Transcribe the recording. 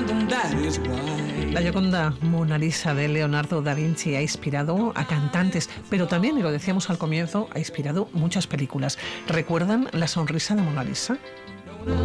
La Gioconda Mona Lisa de Leonardo da Vinci ha inspirado a cantantes, pero también, y lo decíamos al comienzo, ha inspirado muchas películas. ¿Recuerdan La sonrisa de Mona Lisa?